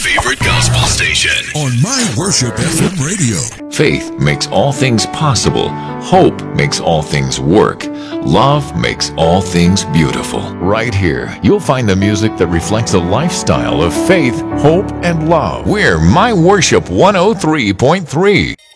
favorite gospel station on My Worship FM radio. Faith makes all things possible. Hope makes all things work. Love makes all things beautiful. Right here, you'll find the music that reflects a lifestyle of faith, hope, and love. We're My Worship 103.3.